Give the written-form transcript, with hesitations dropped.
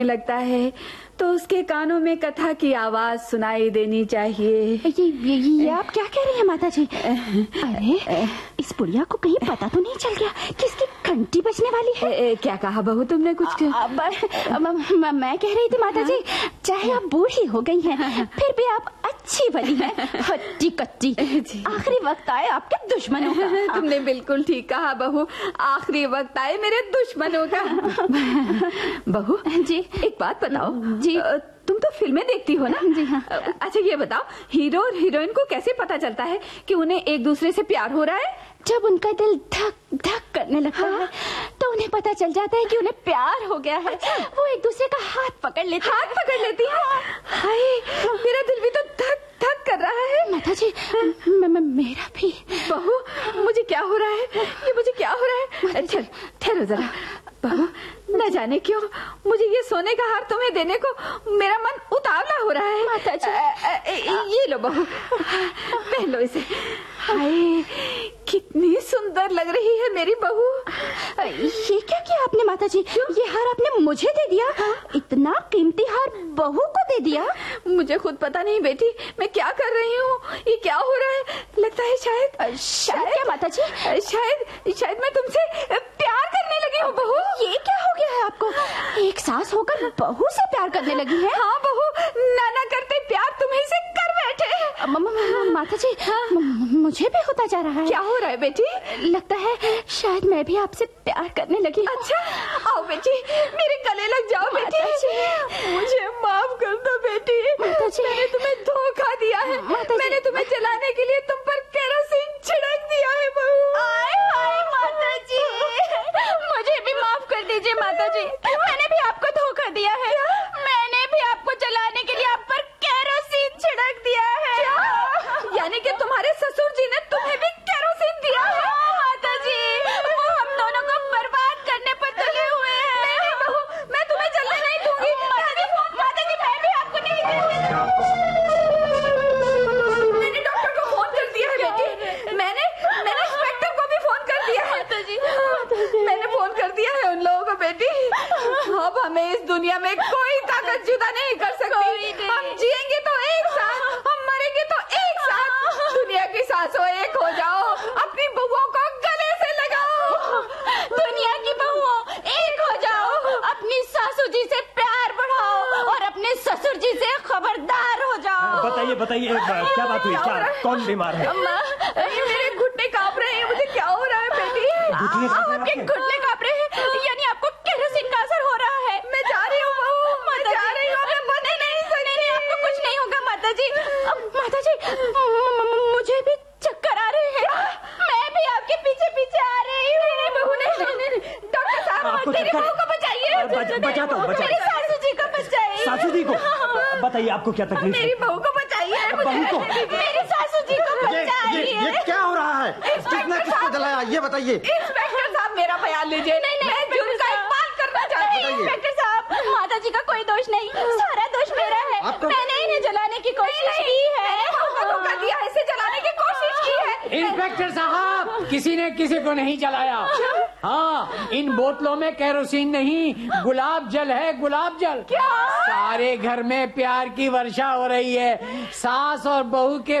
लगता है तो उसके कानों में कथा की आवाज सुनाई देनी चाहिए। ये आप क्या कह रही हैं माता जी? अरे इस बुढ़िया को कहीं पता तो नहीं चल गया कि इसकी घंटी बजने वाली है? क्या कहा बहू तुमने? कुछ मैं कह रही थी माता जी, चाहे आप बूढ़ी हो गई हैं, फिर भी आप अच्छी भली हैं, हट्टी कट्टी। आखिरी वक्त आए आपके दुश्मनों का। तुमने बिल्कुल ठीक कहा बहू, आखिरी वक्त आए मेरे दुश्मनों का। बहू जी एक बात बताओ जी, तुम तो फिल्में देखती हो ना? जी हाँ। अच्छा ये बताओ, हीरो और हीरोइन को कैसे पता चलता है कि उन्हें एक दूसरे से प्यार हो रहा है? जब उनका दिल धक धक करने लगता है तो उन्हें पता चल जाता है कि उन्हें प्यार हो गया है। वो एक दूसरे का हाथ पकड़ लेती है। हाय, मेरा दिल भी तो धक धक कर रहा है। माता जी मेरा भी। बहू मुझे क्या हो रहा है? ये मुझे क्या हो रहा है? ठहरो जरा बहू, न जाने क्यों मुझे ये सोने का हार तुम्हें देने को मेरा मन उतावला हो रहा है। माता जी ये लो बहू, पहलो इसे। हाय कितनी सुंदर लग रही है मेरी बहू। ये क्या किया आपने माता जी? ये हार आपने मुझे दे दिया? इतना कीमती हार बहू को दे दिया? मुझे खुद पता नहीं बेटी, मैं क्या कर रही हूँ, ये क्या हो रहा है। लगता है शायद क्या माता जी? शायद मैं तुमसे प्यार करने लगी हूँ बहू। ये क्या हो गया है आपको? एक सास होकर बहू से प्यार करने लगी है? हाँ बहू, नाना करते प्यार तुम्हें से कर बैठे। माता जी मुझे भी होता जा रहा है। क्या हो रहा है बेटी? लगता है शायद मैं भी आपसे प्यार करने लगी। अच्छा आओ बेटी, मेरे गले लग जाओ बेटी। मुझे माफ कर दो बेटी, मैंने तुम्हें धोखा दिया है। मैंने तुम्हें जलाने के लिए तुम पर केरोसिन छिड़क दिया है बहू। हाय माता जी, मुझे भी माफ कर दीजिए माता जी, मैंने भी आपको धोखा दिया है। मैंने भी आपको जलाने के लिए आप पर केरोसिन छिड़क दिया है। यानी कि तुम्हारे ससुर जी ने तुम्हें भी केरोसिन दिया है? माता जी वो हम दोनों को बर्बाद करने पर तुले हुए हैं। नहीं बहू, मैं तुम्हें जलने नहीं दूंगी। माता जी मैं भी आपको नहीं दूंगी। मैंने डॉक्टर को फोन कर दिया है बेटी, मैंने इंस्पेक्टर को भी फोन कर दिया है। माता जी मैंने फोन कर दिया है उन लोगों को बेटी। अब हमें इस दुनिया में कोई ताकत जुदा नहीं कर सकती। हम जिएंगे तो एक साथ, हम मरेंगे तो एक साथ। दुनिया की सांसों एक हो जाओ, अपनी बहुओं को गले से लगाओ। दुनिया की बहुओं एक हो जाओ, अपनी सासू जी से प्यार बढ़ाओ और अपने ससुर जी से खबरदार हो जाओ। बताइए क्या बात हुई? क्या कौन बीमार है? मेरे घुटने कांप रहे हैं। मुझे क्या हो रहा है बेटी? आपके घुटने कांप रहे हैं, यानी आपको केरोसिन का असर हो रहा है। मैं जा रही हूँ बहू, मैं जा रही हूँ। मैं बंद नहीं सकती। नहीं आपको कुछ नहीं होगा माता जी। माता जी मुझे भी चक्कर आ रहे हैं। मैं भी आपके पीछे पीछे आ रही हूँ। बहू नहीं, डॉक्टर साहब मेरी बहू को बचाइए। बचा दो मेरी सासू जी को बचाइए। सासू जी को बताइए आपको क्या तकलीफ है? मेरी बहू को बचाइए। बहू को? मेरी सासू जी को बचाइए। ये क्या हो रहा है? किसने किसको जलाया ये बताइए। इंस्पेक्टर साहब मेरा बयान लीजिए। मैं जुर्म का इकबाल करना चाहती हूँ। इंस्पेक्टर साहब माता जी का कोई दोष नहीं, सारा दोष मेरा है। मैंने इन्हें जलाने की कोशिश की है। धोखा दिया, इसे जलाने की कोशिश की है। इंस्पेक्टर साहब किसी ने किसी को नहीं जलाया। हाँ, इन बोतलों में केरोसिन नहीं, गुलाब जल है, गुलाब जल। क्या? सारे घर में प्यार की वर्षा हो रही है। सास और बहू के